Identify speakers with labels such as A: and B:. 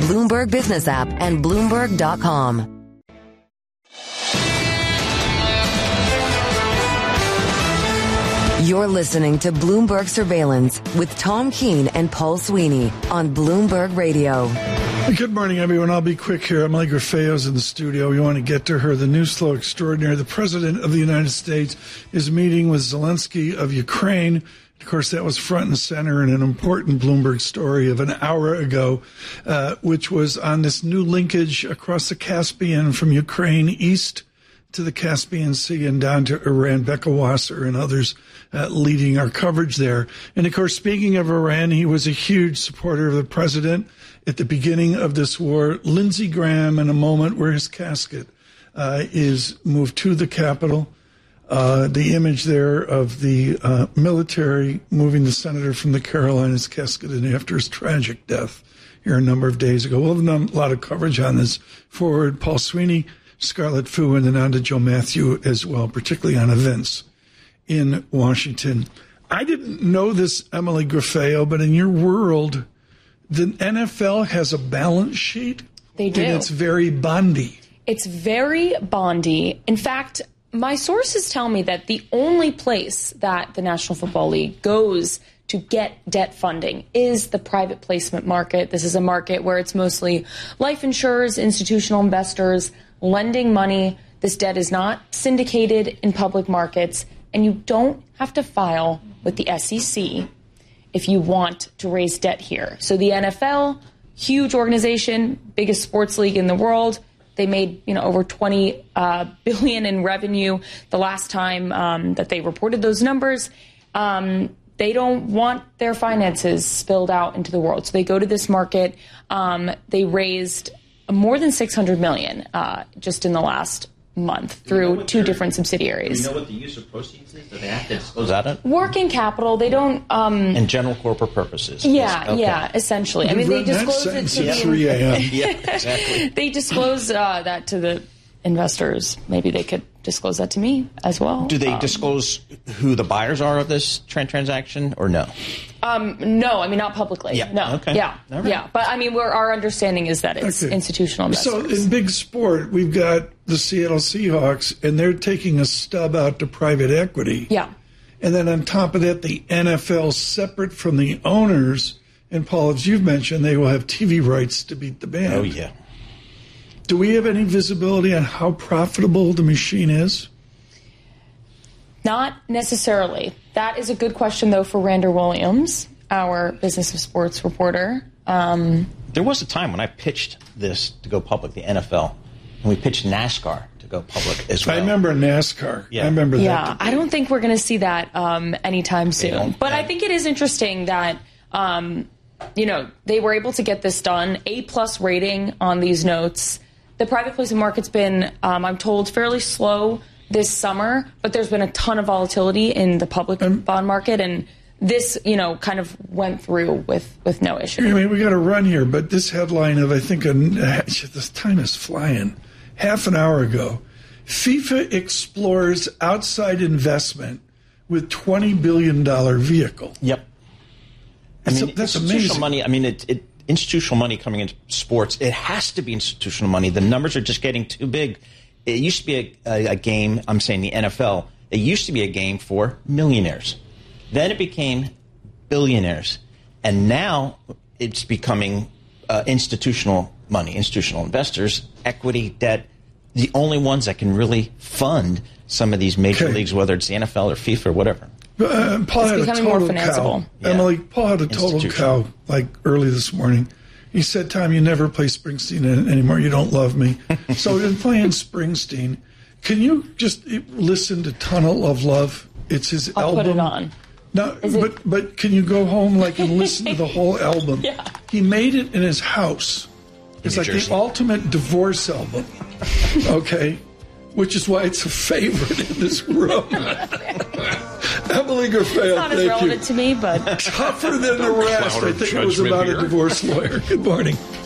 A: Bloomberg Business app and Bloomberg.com. You're listening to Bloomberg Surveillance with Tom Keene and Paul Sweeney on Bloomberg Radio.
B: Good morning, everyone. I'll be quick here. Emily Grafeo's in the studio. We want to get to her. The news flow extraordinary. The President of the United States is meeting with Zelensky of Ukraine. Of course, that was front and center in an important Bloomberg story of an hour ago, which was on this new linkage across the Caspian from Ukraine east to the Caspian Sea and down to Iran. Becca Wasser and others leading our coverage there. And, of course, speaking of Iran, he was a huge supporter of the president at the beginning of this war. Lindsey Graham, in a moment where his casket is moved to the Capitol. The image there of the military moving the senator from the Carolinas casketed after his tragic death here a number of days ago. We'll have a lot of coverage on this forward. Paul Sweeney, Scarlett Fu, and then on to Joe Matthew as well, particularly on events in Washington. I didn't know this, Emily Grafeo, but in your world, the NFL has a balance sheet.
C: They do.
B: And it's very bondy.
C: It's very bondy. In fact, my sources tell me that the only place that the National Football League goes to get debt funding is the private placement market. This is a market where it's mostly life insurers, institutional investors, lending money. This debt is not syndicated in public markets, and you don't have to file with the SEC if you want to raise debt here. So the NFL, huge organization, biggest sports league in the world. They made, over $20 billion in revenue the last time that they reported those numbers. They don't want their finances spilled out into the world, so they go to this market. They raised more than $600 million just in the last month through two different subsidiaries.
D: Do you know what the use of proceeds is? Do they have to disclose that?
C: Working capital, they don't...
D: and general corporate purposes.
C: Yeah, essentially. I mean, they disclose it to the...
B: 3 a.m.
D: Yeah, exactly.
C: They disclose that to the investors. Maybe they could disclose that to me as well.
D: Do they disclose who the buyers are of this transaction or no?
C: No, I mean, not publicly.
D: Yeah.
C: No.
D: Okay.
C: Yeah.
D: All right.
C: Yeah. But I mean, our understanding is that it's institutional investors.
B: So in big sport, we've got the Seattle Seahawks, and they're taking a stub out to private equity.
C: Yeah.
B: And then on top of that, the NFL, separate from the owners, and Paul, as you've mentioned, they will have TV rights to beat the band.
D: Oh, yeah.
B: Do we have any visibility on how profitable the machine is?
C: Not necessarily. That is a good question, though, for Randall Williams, our Business of Sports reporter.
D: There was a time when I pitched this to go public, the NFL, and we pitched NASCAR to go public as well.
B: I remember NASCAR.
D: Yeah.
B: I remember that.
C: Yeah, I don't think we're going to see that anytime soon. But I think it is interesting that, they were able to get this done. A+ rating on these notes. The private placement market's been, I'm told, fairly slow this summer, but there's been a ton of volatility in the public bond market, and this, kind of went through with no issue.
B: I mean, we got to run here, but this headline of, I think, this time is flying, half an hour ago, FIFA explores outside investment with $20 billion vehicle.
D: Yep.
B: That's
D: institutional
B: amazing.
D: money, institutional money coming into sports, it has to be institutional money. The numbers are just getting too big. It used to be a game, I'm saying the NFL, it used to be a game for millionaires. Then it became billionaires. And now it's becoming institutional money, institutional investors, equity, debt, the only ones that can really fund some of these major leagues, whether it's the NFL or FIFA or whatever.
B: Paul had a total cow.
D: Yeah.
B: Emily, Paul had a total cow like early this morning. He said, Tom, you never play Springsteen anymore. You don't love me. So we've been playing Springsteen. Can you just listen to Tunnel of Love? It's his album.
C: I'll put it on.
B: No, but can you go home and listen to the whole album?
C: Yeah.
B: He made it in his house. It's like the ultimate divorce album. Okay? Which is why it's a favorite in this room. Emily Grafeo,
C: not as relevant to me, but
B: tougher than the rest. I think it was about a divorce lawyer. Good morning.